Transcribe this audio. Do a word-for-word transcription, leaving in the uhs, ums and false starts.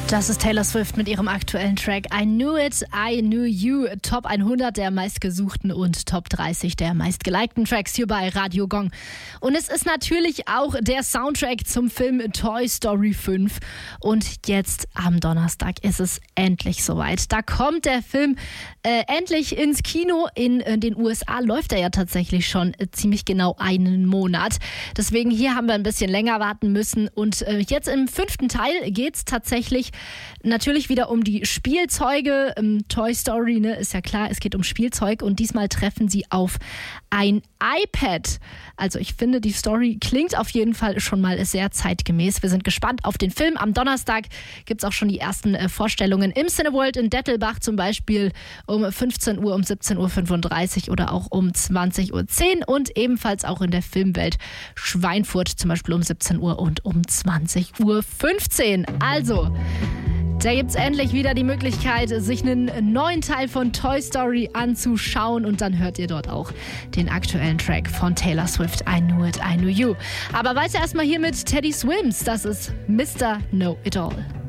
Das ist Taylor Swift mit ihrem aktuellen Track I Knew It, I Knew You. Top hundert der meistgesuchten und Top dreißig der meistgelikten Tracks hier bei Radio Gong. Und es ist natürlich auch der Soundtrack zum Film Toy Story fünf. Und jetzt am Donnerstag ist es endlich soweit. Da kommt der Film äh, endlich ins Kino. In, in den U S A läuft er ja tatsächlich schon äh, ziemlich genau einen Monat. Deswegen hier haben wir ein bisschen länger warten müssen. Und äh, jetzt im fünften Teil geht es tatsächlich natürlich wieder um die Spielzeuge. Ähm, Toy Story, ne, ist ja klar, es geht um Spielzeug. Und diesmal treffen sie auf ein iPad. Also ich finde, die Story klingt auf jeden Fall schon mal sehr zeitgemäß. Wir sind gespannt auf den Film. Am Donnerstag gibt es auch schon die ersten äh, Vorstellungen im Cineworld in Dettelbach, zum Beispiel um fünfzehn Uhr, um siebzehn Uhr fünfunddreißig oder auch um zwanzig Uhr zehn und ebenfalls auch in der Filmwelt Schweinfurt, zum Beispiel um siebzehn Uhr und um zwanzig Uhr fünfzehn. Also, da gibt es endlich wieder die Möglichkeit, sich einen neuen Teil von Toy Story anzuschauen und dann hört ihr dort auch den aktuellen Track von Taylor Swift, I Knew It, I Knew You. Aber weiter erstmal hier mit Teddy Swims, das ist Mister Know It All.